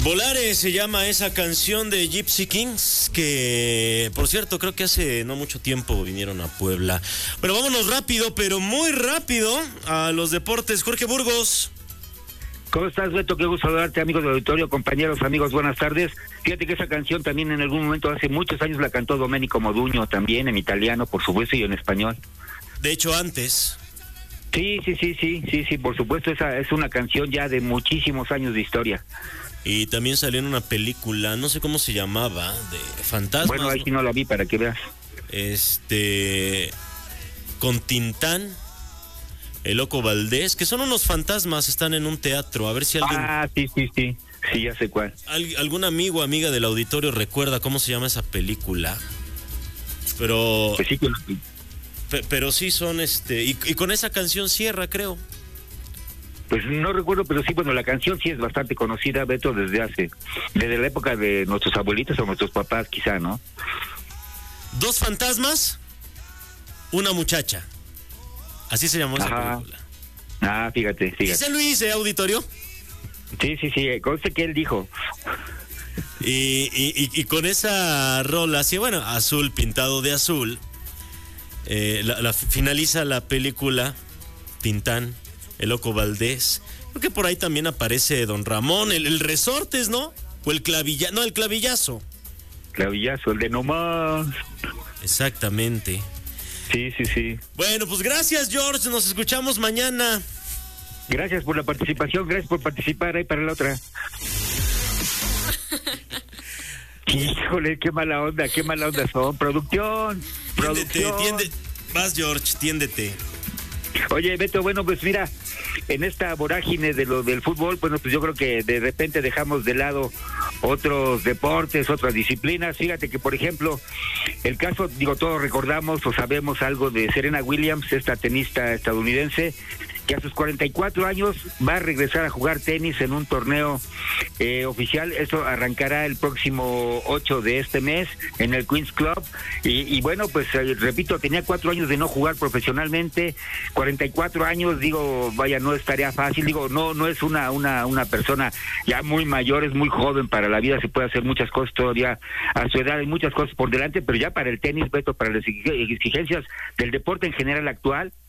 Volare se llama esa canción de Gypsy Kings, que por cierto creo que hace no mucho tiempo vinieron a Puebla. Pero vámonos rápido, pero muy rápido a los deportes. Jorge Burgos. ¿Cómo estás, Beto? Qué gusto saludarte, amigos del auditorio, compañeros, amigos, buenas tardes. Fíjate que esa canción también en algún momento, hace muchos años, la cantó Domenico Modugno también, en italiano, por supuesto, y en español. De hecho, antes. Sí, por supuesto, esa es una canción ya de muchísimos años de historia. Y también salió en una película, no sé cómo se llamaba, de fantasmas. Bueno, ahí sí no la vi para que veas. Con Tintán, el Loco Valdés, que son unos fantasmas, están en un teatro, a ver si alguien... Sí, ya sé cuál. ¿Algún amigo o amiga del auditorio recuerda cómo se llama esa película? Pero... Pues sí, pero sí son, y con esa canción cierra, creo. Pues no recuerdo, pero sí, bueno, la canción sí es bastante conocida, Beto, desde la época de nuestros abuelitos o nuestros papás, quizá, ¿no? Dos fantasmas, una muchacha. Así se llamó esa película. Ah, fíjate. ¿Ese Luis, auditorio? Sí, conste que él dijo. Y con esa rola, sí, bueno, azul pintado de azul, finaliza la película Tintán, el Loco Valdés. Creo que por ahí también aparece Don Ramón, el Resortes, ¿no? O el Clavillazo, no, el Clavillazo. Clavillazo, el de nomás. Exactamente. Sí. Bueno, pues gracias, George, nos escuchamos mañana. Gracias por la participación, gracias por participar ahí para la otra. Híjole, qué mala onda son. Producción. Tiéndete. Vas, George, tiéndete. Oye, Beto, bueno, pues mira, en esta vorágine de lo del fútbol, bueno, pues yo creo que de repente dejamos de lado otros deportes, otras disciplinas. Fíjate que, por ejemplo, el caso, todos recordamos o sabemos algo de Serena Williams, esta tenista estadounidense, que a sus 44 años va a regresar a jugar tenis en un torneo oficial. Esto arrancará el próximo 8 de este mes en el Queen's Club. Y bueno, pues repito, tenía 4 años de no jugar profesionalmente. 44 años, vaya, no es tarea fácil. No es una persona ya muy mayor, es muy joven para la vida. Se puede hacer muchas cosas todavía a su edad, hay muchas cosas por delante, pero ya para el tenis, Beto, para las exigencias del deporte en general actual,